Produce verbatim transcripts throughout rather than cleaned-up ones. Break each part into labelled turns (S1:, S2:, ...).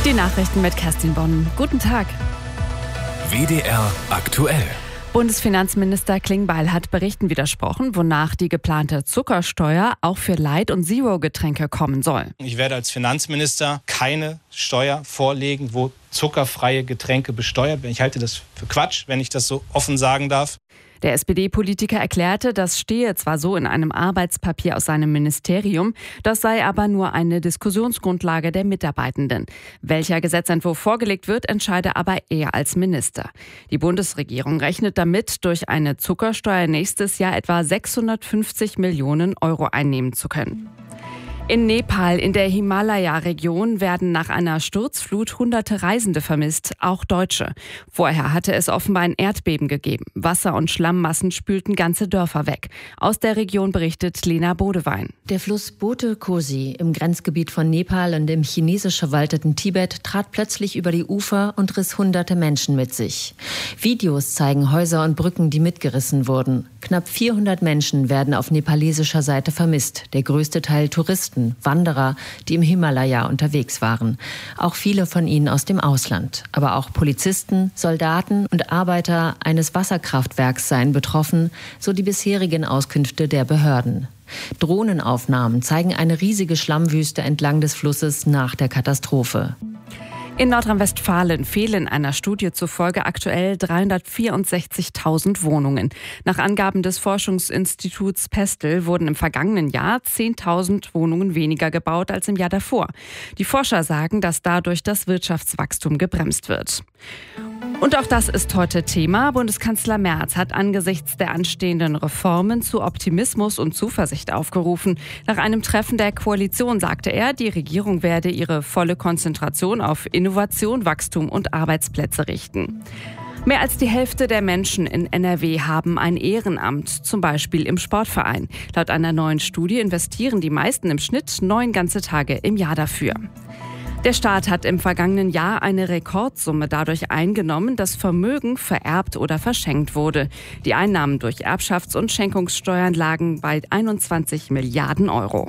S1: Die Nachrichten mit Kerstin Bonn. Guten Tag.
S2: W D R aktuell.
S1: Bundesfinanzminister Klingbeil hat Berichten widersprochen, wonach die geplante Zuckersteuer auch für Light- und Zero-Getränke kommen soll.
S3: Ich werde als Finanzminister keine Steuer vorlegen, wo zuckerfreie Getränke besteuert werden. Ich halte das für Quatsch, wenn ich das so offen sagen darf.
S1: Der S P D-Politiker erklärte, das stehe zwar so in einem Arbeitspapier aus seinem Ministerium, das sei aber nur eine Diskussionsgrundlage der Mitarbeitenden. Welcher Gesetzentwurf vorgelegt wird, entscheide aber er als Minister. Die Bundesregierung rechnet damit, durch eine Zuckersteuer nächstes Jahr etwa sechshundertfünfzig Millionen Euro einnehmen zu können. In Nepal, in der Himalaya-Region, werden nach einer Sturzflut hunderte Reisende vermisst, auch Deutsche. Vorher hatte es offenbar ein Erdbeben gegeben. Wasser- und Schlammmassen spülten ganze Dörfer weg. Aus der Region berichtet Lena Bodewein.
S4: Der Fluss Bote Kosi im Grenzgebiet von Nepal und im chinesisch verwalteten Tibet trat plötzlich über die Ufer und riss hunderte Menschen mit sich. Videos zeigen Häuser und Brücken, die mitgerissen wurden. Knapp vierhundert Menschen werden auf nepalesischer Seite vermisst, der größte Teil Touristen, Wanderer, die im Himalaya unterwegs waren. Auch viele von ihnen aus dem Ausland. Aber auch Polizisten, Soldaten und Arbeiter eines Wasserkraftwerks seien betroffen, so die bisherigen Auskünfte der Behörden. Drohnenaufnahmen zeigen eine riesige Schlammwüste entlang des Flusses nach der Katastrophe.
S1: In Nordrhein-Westfalen fehlen einer Studie zufolge aktuell dreihundertvierundsechzigtausend Wohnungen. Nach Angaben des Forschungsinstituts Pestel wurden im vergangenen Jahr zehntausend Wohnungen weniger gebaut als im Jahr davor. Die Forscher sagen, dass dadurch das Wirtschaftswachstum gebremst wird. Und auch das ist heute Thema. Bundeskanzler Merz hat angesichts der anstehenden Reformen zu Optimismus und Zuversicht aufgerufen. Nach einem Treffen der Koalition sagte er, die Regierung werde ihre volle Konzentration auf Innovation, Wachstum und Arbeitsplätze richten. Mehr als die Hälfte der Menschen in N R W haben ein Ehrenamt, zum Beispiel im Sportverein. Laut einer neuen Studie investieren die meisten im Schnitt neun ganze Tage im Jahr dafür. Der Staat hat im vergangenen Jahr eine Rekordsumme dadurch eingenommen, dass Vermögen vererbt oder verschenkt wurde. Die Einnahmen durch Erbschafts- und Schenkungssteuern lagen bei einundzwanzig Milliarden Euro.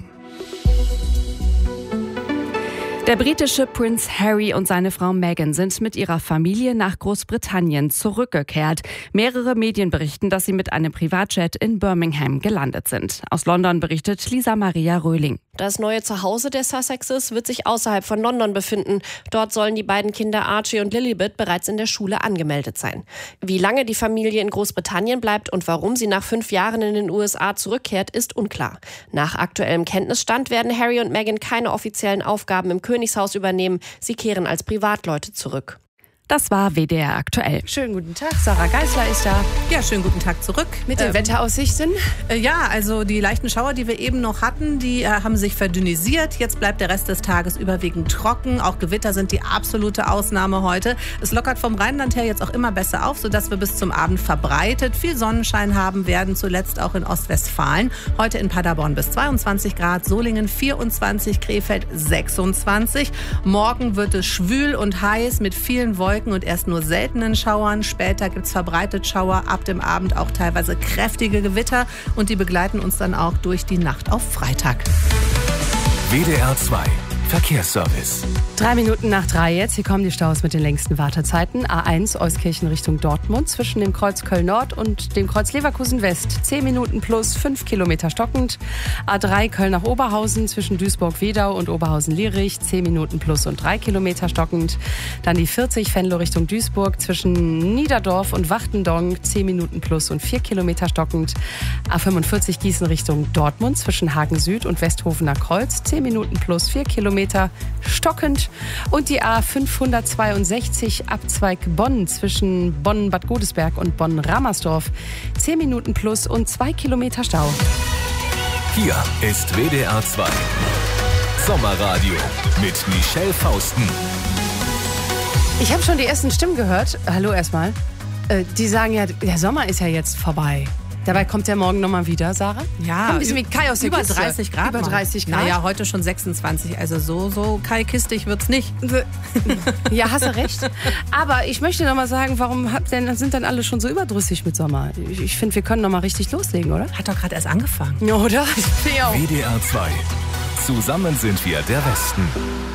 S1: Der britische Prinz Harry und seine Frau Meghan sind mit ihrer Familie nach Großbritannien zurückgekehrt. Mehrere Medien berichten, dass sie mit einem Privatjet in Birmingham gelandet sind. Aus London berichtet Lisa Maria Röhling.
S5: Das neue Zuhause der Sussexes wird sich außerhalb von London befinden. Dort sollen die beiden Kinder Archie und Lilibet bereits in der Schule angemeldet sein. Wie lange die Familie in Großbritannien bleibt und warum sie nach fünf Jahren in den U S A zurückkehrt, ist unklar. Nach aktuellem Kenntnisstand werden Harry und Meghan keine offiziellen Aufgaben im Königshaus übernehmen. Sie kehren als Privatleute zurück.
S1: Das war W D R aktuell.
S6: Schönen guten Tag, Sarah Geisler ist da.
S7: Ja, schönen guten Tag zurück.
S6: Mit den ähm, Wetteraussichten?
S7: Äh, ja, also die leichten Schauer, die wir eben noch hatten, die äh, haben sich verdünnisiert. Jetzt bleibt der Rest des Tages überwiegend trocken. Auch Gewitter sind die absolute Ausnahme heute. Es lockert vom Rheinland her jetzt auch immer besser auf, sodass wir bis zum Abend verbreitet viel Sonnenschein haben werden, zuletzt auch in Ostwestfalen. Heute in Paderborn bis zweiundzwanzig Grad, Solingen vierundzwanzig, Krefeld sechsundzwanzig. Morgen wird es schwül und heiß mit vielen Wolken und erst nur seltenen Schauern. Später gibt es verbreitet Schauer, ab dem Abend auch teilweise kräftige Gewitter und die begleiten uns dann auch durch die Nacht auf Freitag.
S2: W D R zwei Verkehrsservice.
S6: Drei Minuten nach drei jetzt. Hier kommen die Staus mit den längsten Wartezeiten. A eins Euskirchen Richtung Dortmund zwischen dem Kreuz Köln-Nord und dem Kreuz Leverkusen-West. Zehn Minuten plus fünf Kilometer stockend. A drei Köln nach Oberhausen zwischen Duisburg-Wedau und Oberhausen-Lierich. Zehn Minuten plus und drei Kilometer stockend. Dann die vierzig Venlo Richtung Duisburg zwischen Niederdorf und Wachtendonk. Zehn Minuten plus und vier Kilometer stockend. A fünfundvierzig Gießen Richtung Dortmund zwischen Hagen Süd und Westhofener Kreuz. Zehn Minuten plus vier Kilometer stockend. Und die A fünfhundertzweiundsechzig Abzweig Bonn zwischen Bonn-Bad Godesberg und Bonn-Ramersdorf. Zehn Minuten plus und zwei Kilometer Stau.
S2: Hier ist W D R zwei Sommerradio mit Michelle Fausten.
S6: Ich habe schon die ersten Stimmen gehört. Hallo erstmal. Äh, die sagen ja, der Sommer ist ja jetzt vorbei. Dabei kommt der morgen nochmal wieder, Sarah?
S7: Ja,
S6: ein bisschen wie Kai aus der
S7: über
S6: Kiste.
S7: dreißig Grad.
S6: Über dreißig Grad.
S7: Naja, heute schon sechsundzwanzig. Also so, so Kai-kistig wird's nicht.
S6: Ja, hast du recht. Aber ich möchte noch mal sagen, warum habt denn, sind dann alle schon so überdrüssig mit Sommer? Ich, ich finde, wir können noch mal richtig loslegen, oder?
S7: Hat doch gerade erst angefangen.
S6: Oder? Ich
S2: W D R zwei. Zusammen sind wir der Westen.